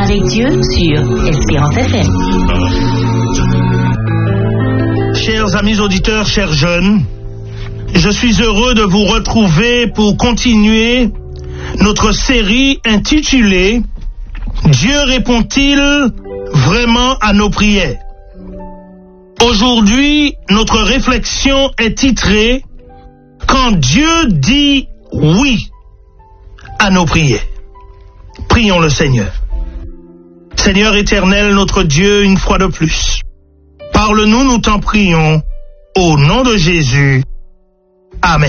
avec Dieu sur Espérance FM. Chers amis auditeurs, chers jeunes, je suis heureux de vous retrouver pour continuer notre série intitulée « Dieu répond-il vraiment à nos prières ?» Aujourd'hui, notre réflexion est titrée « Quand Dieu dit oui à nos prières ». Prions le Seigneur. Seigneur éternel, notre Dieu, une fois de plus, parle-nous, nous t'en prions, au nom de Jésus. Amen.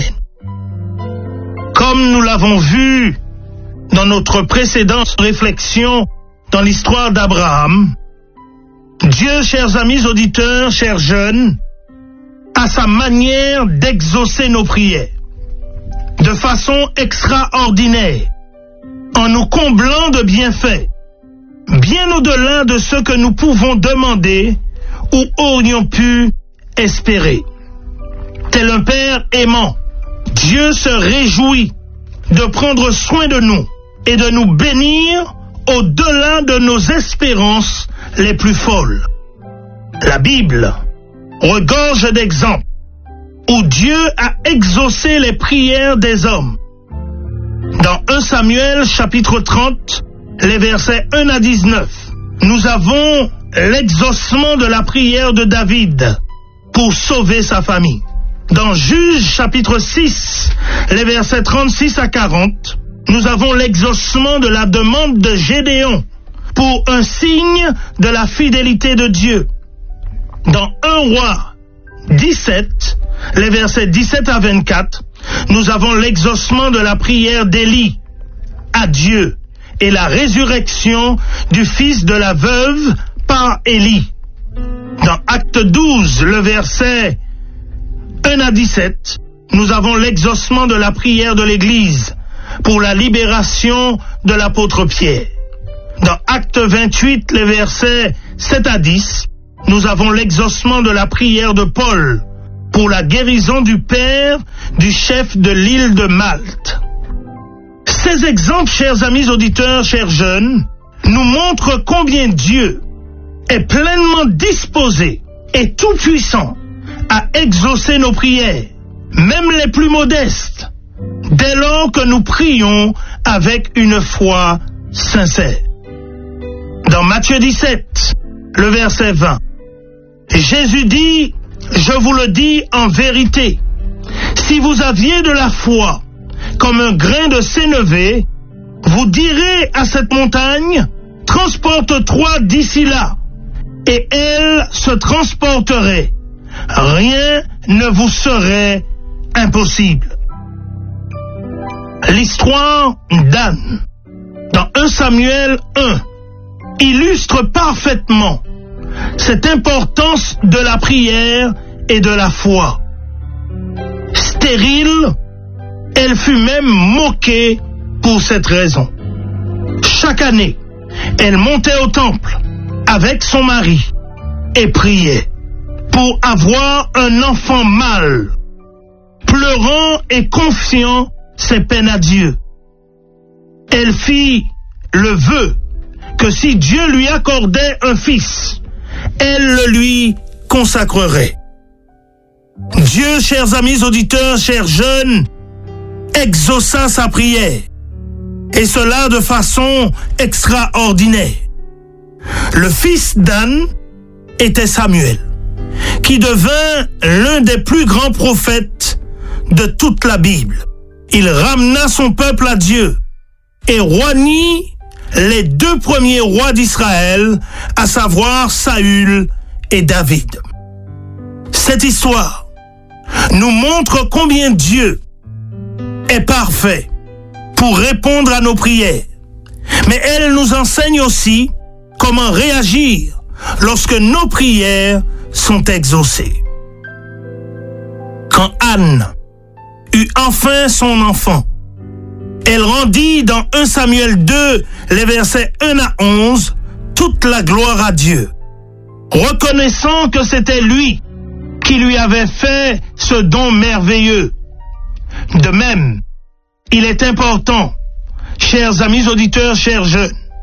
Comme nous l'avons vu dans notre précédente réflexion dans l'histoire d'Abraham, Dieu, chers amis auditeurs, chers jeunes, a sa manière d'exaucer nos prières de façon extraordinaire, en nous comblant de bienfaits, bien au-delà de ce que nous pouvons demander ou aurions pu espérer. Tel un Père aimant, Dieu se réjouit de prendre soin de nous et de nous bénir au-delà de nos espérances les plus folles. La Bible regorge d'exemples où Dieu a exaucé les prières des hommes. Dans 1 Samuel chapitre 30, les versets 1 à 19, nous avons l'exaucement de la prière de David pour sauver sa famille. Dans Juges chapitre 6, les versets 36 à 40, nous avons l'exaucement de la demande de Gédéon pour un signe de la fidélité de Dieu. Dans 1 Roi 17, les versets 17 à 24, nous avons l'exaucement de la prière d'Élie à Dieu et la résurrection du fils de la veuve par Élie. Dans Acte 12, le verset 1 à 17, nous avons l'exaucement de la prière de l'Église pour la libération de l'apôtre Pierre. Dans Acte 28, les versets 7 à 10, nous avons l'exaucement de la prière de Paul pour la guérison du père du chef de l'île de Malte. Ces exemples, chers amis auditeurs, chers jeunes, nous montrent combien Dieu est pleinement disposé et tout-puissant à exaucer nos prières, même les plus modestes, dès lors que nous prions avec une foi sincère. Dans Matthieu 17, le verset 20, Jésus dit, « Je vous le dis en vérité, si vous aviez de la foi comme un grain de sénévé, vous direz à cette montagne, transporte-toi d'ici là, et elle se transporterait. Rien ne vous serait impossible. » L'histoire d'Anne, dans 1 Samuel 1, illustre parfaitement cette importance de la prière et de la foi. Stérile, elle fut même moquée pour cette raison. Chaque année, elle montait au temple avec son mari et priait pour avoir un enfant mâle, pleurant et confiant ses peines à Dieu. Elle fit le vœu que si Dieu lui accordait un fils, elle le lui consacrerait. Dieu, chers amis auditeurs, chers jeunes, exauça sa prière, et cela de façon extraordinaire. Le fils d'Anne était Samuel, qui devint l'un des plus grands prophètes de toute la Bible. Il ramena son peuple à Dieu et roignit les deux premiers rois d'Israël, à savoir Saül et David. Cette histoire nous montre combien Dieu est parfait pour répondre à nos prières, mais elle nous enseigne aussi comment réagir lorsque nos prières sont exaucées. Quand Anne eut enfin son enfant, elle rendit dans 1 Samuel 2, les versets 1 à 11, toute la gloire à Dieu, reconnaissant que c'était lui qui lui avait fait ce don merveilleux. De même, il est important, chers amis auditeurs, chers jeunes,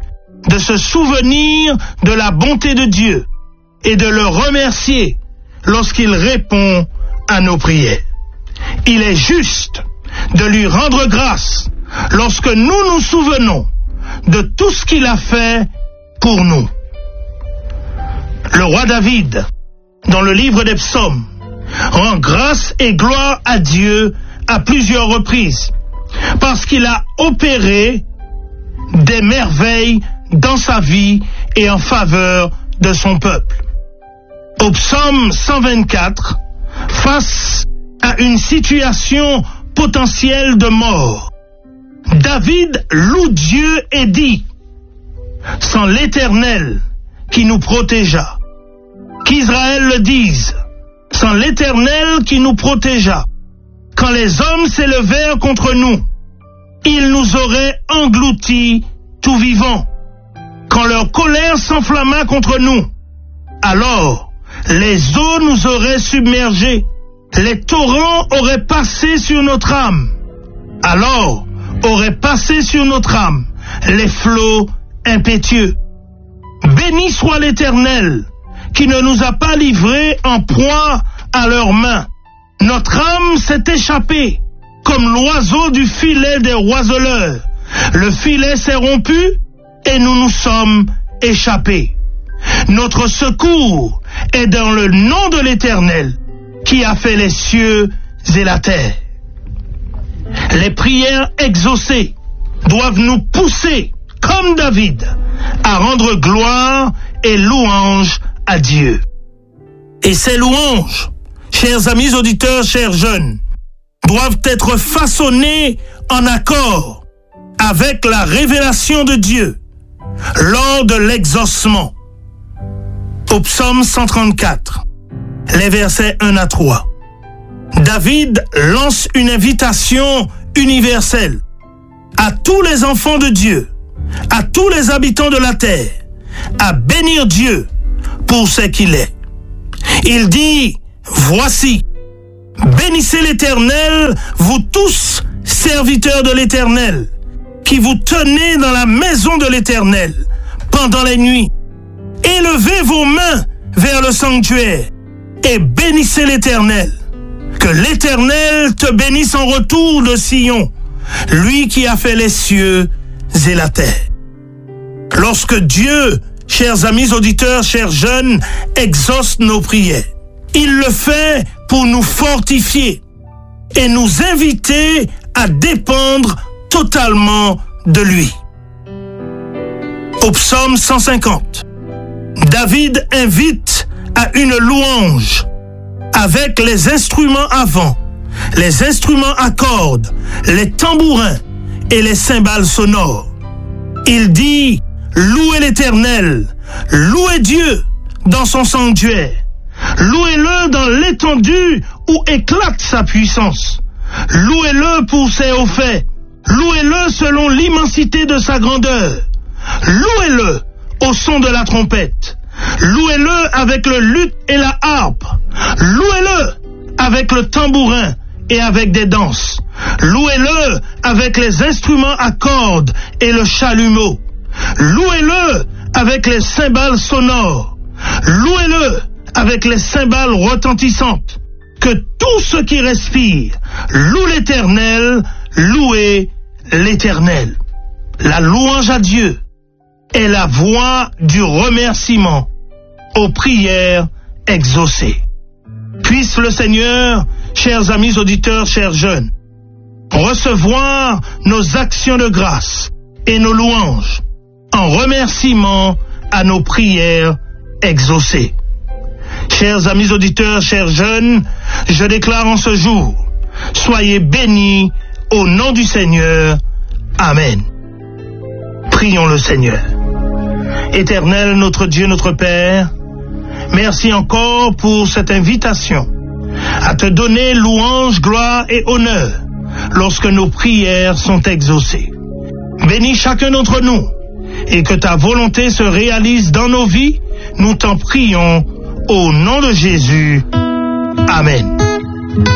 de se souvenir de la bonté de Dieu et de le remercier lorsqu'il répond à nos prières. Il est juste de lui rendre grâce lorsque nous nous souvenons de tout ce qu'il a fait pour nous. Le roi David, dans le livre des psaumes, rend grâce et gloire à Dieu à plusieurs reprises, parce qu'il a opéré des merveilles dans sa vie et en faveur de son peuple. Au psaume 124, face à une situation potentielle de mort, David loue Dieu et dit: sans l'Éternel qui nous protégea, qu'Israël le dise, sans l'Éternel qui nous protégea, quand les hommes s'élevèrent contre nous, ils nous auraient engloutis tout vivants. Quand leur colère s'enflamma contre nous, alors les eaux nous auraient submergés, les torrents auraient passé sur notre âme, alors auraient passé sur notre âme les flots impétueux. Béni soit l'Éternel, qui ne nous a pas livrés en proie à leurs mains. Notre âme s'est échappée, comme l'oiseau du filet des oiseleurs. Le filet s'est rompu, et nous nous sommes échappés. Notre secours est dans le nom de l'Éternel, qui a fait les cieux et la terre. Les prières exaucées doivent nous pousser, comme David, à rendre gloire et louange à Dieu. Et ces louanges, chers amis auditeurs, chers jeunes, doivent être façonnées en accord avec la révélation de Dieu lors de l'exaucement. Au psaume 134, les versets 1 à 3, David lance une invitation universelle à tous les enfants de Dieu, à tous les habitants de la terre, à bénir Dieu pour ce qu'il est. Il dit: voici, bénissez l'Éternel, vous tous, serviteurs de l'Éternel, qui vous tenez dans la maison de l'Éternel pendant les nuits. Élevez vos mains vers le sanctuaire et bénissez l'Éternel. Que l'Éternel te bénisse en retour de Sion, lui qui a fait les cieux et la terre. Lorsque Dieu, chers amis auditeurs, chers jeunes, exauce nos prières, il le fait pour nous fortifier et nous inviter à dépendre totalement de lui. Au psaume 150, David invite à une louange avec les instruments à vent, les instruments à cordes, les tambourins et les cymbales sonores. Il dit: louez l'Éternel, louez Dieu dans son sanctuaire, louez-le dans l'étendue où éclate sa puissance, louez-le pour ses hauts faits, louez-le selon l'immensité de sa grandeur, louez-le au son de la trompette, louez-le avec le luth et la harpe, louez-le avec le tambourin et avec des danses, louez-le avec les instruments à cordes et le chalumeau, louez-le avec les cymbales sonores, louez-le avec les cymbales retentissantes. Que tout ce qui respire loue l'Éternel, louez l'Éternel. La louange à Dieu est la voix du remerciement aux prières exaucées. Puisse le Seigneur, chers amis auditeurs, chers jeunes, recevoir nos actions de grâce et nos louanges en remerciement à nos prières exaucées. Chers amis auditeurs, chers jeunes, je déclare en ce jour, soyez bénis au nom du Seigneur. Amen. Prions le Seigneur. Éternel, notre Dieu, notre Père, merci encore pour cette invitation à te donner louange, gloire et honneur lorsque nos prières sont exaucées. Bénis chacun d'entre nous et que ta volonté se réalise dans nos vies. Nous t'en prions au nom de Jésus. Amen.